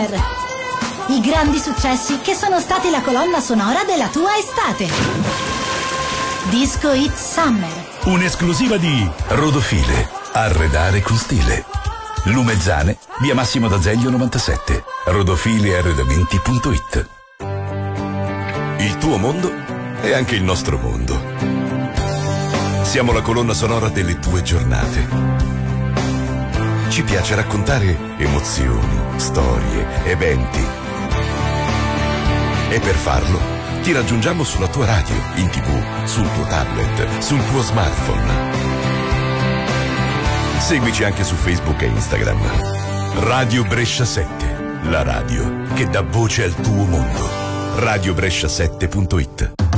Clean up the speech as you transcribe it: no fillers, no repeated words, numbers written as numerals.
Summer. I grandi successi che sono stati la colonna sonora della tua estate. Disco Hit Summer. Un'esclusiva di Rodofile. Arredare con stile. Lumezzane, via Massimo d'Azeglio 97. Rodofilearredamenti.it. Il tuo mondo è anche il nostro mondo. Siamo la colonna sonora delle tue giornate. Ci piace raccontare emozioni, storie, eventi. E per farlo ti raggiungiamo sulla tua radio, in TV, sul tuo tablet, sul tuo smartphone. Seguici anche su Facebook e Instagram. Radio Brescia 7, la radio che dà voce al tuo mondo. radiobrescia7.it.